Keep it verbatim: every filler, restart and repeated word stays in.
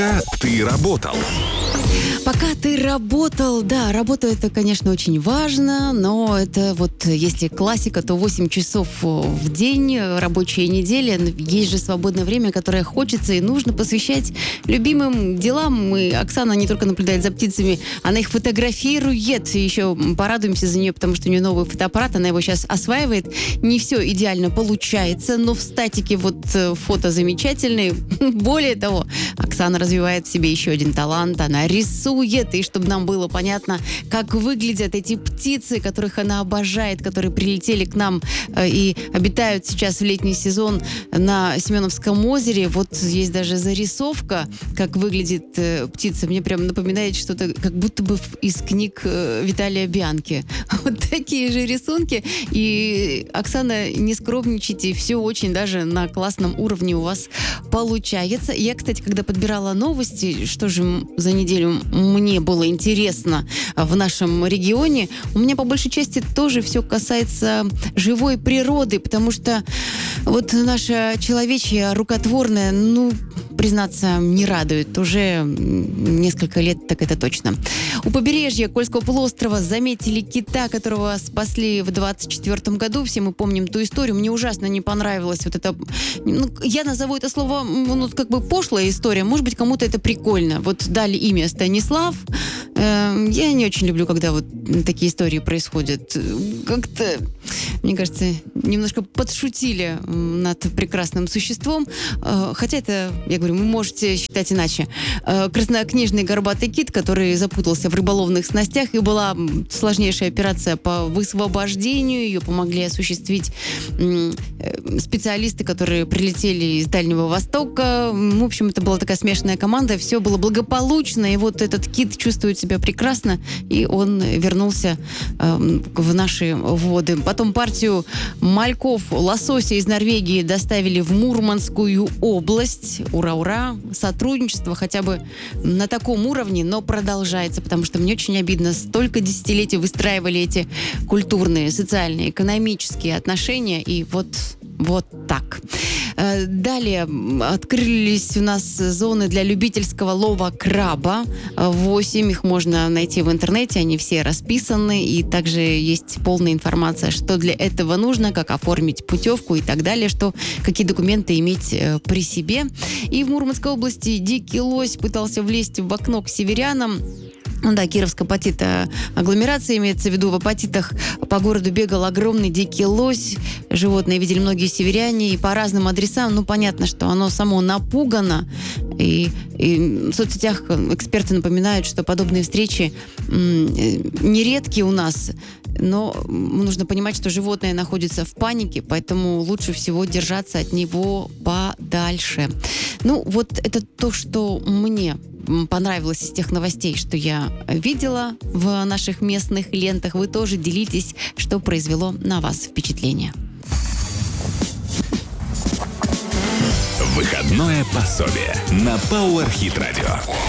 Ты работал. Пока ты работал, да, работа это, конечно, очень важно, но это вот если классика, то восемь часов в день, рабочая неделя, есть же свободное время, которое хочется и нужно посвящать любимым делам. И Оксана не только наблюдает за птицами, она их фотографирует, еще порадуемся за нее, потому что у нее новый фотоаппарат, она его сейчас осваивает. Не все идеально получается, но в статике вот фото замечательные. Более того, Оксана развивает в себе еще один талант, она рисует. И чтобы нам было понятно, как выглядят эти птицы, которых она обожает, которые прилетели к нам э, и обитают сейчас в летний сезон на Семеновском озере. Вот есть даже зарисовка, как выглядит э, птица. Мне прям напоминает что-то, как будто бы из книг э, Виталия Бианки. Вот такие же рисунки. И, Оксана, не скромничайте, все очень даже на классном уровне у вас получается. Я, кстати, когда подбирала новости, что же за неделю мне было интересно в нашем регионе, у меня по большей части тоже все касается живой природы, потому что вот наша человечья рукотворная, ну, признаться, не радует. Уже несколько лет, так это точно. У побережья Кольского полуострова заметили кита, которого спасли в двадцать четвёртом году. Все мы помним ту историю. Мне ужасно не понравилось вот это... Ну, я назову это слово, ну, как бы пошлая история. Может быть, кому-то это прикольно. Вот дали имя Станислав. Я не очень люблю, когда вот такие истории происходят. Как-то, мне кажется, немножко подшутили над прекрасным существом. Хотя это, я говорю, вы можете считать иначе. Краснокнижный горбатый кит, который запутался в рыболовных снастях, и была сложнейшая операция по высвобождению. Ее помогли осуществить специалисты, которые прилетели из Дальнего Востока. В общем, это была такая смешанная команда. Все было благополучно, и вот этот кит чувствует себя прекрасно, и он вернулся э, в наши воды. Потом партию мальков, лосося из Норвегии доставили в Мурманскую область. Ура-ура! Сотрудничество хотя бы на таком уровне, но продолжается, потому что мне очень обидно. Столько десятилетий выстраивали эти культурные, социальные, экономические отношения, и вот Вот так. Далее открылись у нас зоны для любительского лова краба. Восемь. Их можно найти в интернете. Они все расписаны. И также есть полная информация, что для этого нужно, как оформить путевку и так далее, что, какие документы иметь при себе. И в Мурманской области дикий лось пытался влезть в окно к северянам. Ну да, Кировская апатита агломерация имеется в виду. В апатитах по городу бегал огромный дикий лось. Животное видели многие северяне, и по разным адресам. Ну, понятно, что оно само напугано. И, и в соцсетях эксперты напоминают, что подобные встречи м, нередки у нас. Но нужно понимать, что животное находится в панике, поэтому лучше всего держаться от него подальше. Ну, вот это то, что мне понравилось из тех новостей, что я видела в наших местных лентах. Вы тоже делитесь, что произвело на вас впечатление. Выходное пособие на Power Hit Radio.